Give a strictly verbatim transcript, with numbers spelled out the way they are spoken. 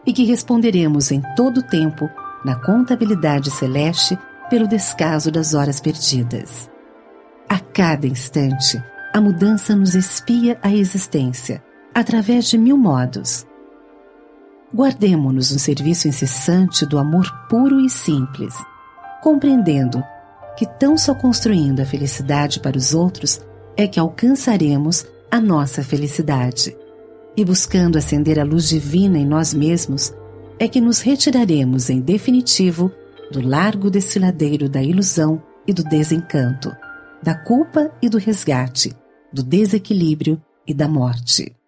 e que responderemos em todo o tempo na contabilidade celeste pelo descaso das horas perdidas. A cada instante, a mudança nos espia a existência, através de mil modos. Guardemo-nos no serviço incessante do amor puro e simples, compreendendo que tão só construindo a felicidade para os outros é que alcançaremos a nossa felicidade. E buscando acender a luz divina em nós mesmos, é que nos retiraremos em definitivo do largo desfiladeiro da ilusão e do desencanto, da culpa e do resgate, do desequilíbrio e da morte.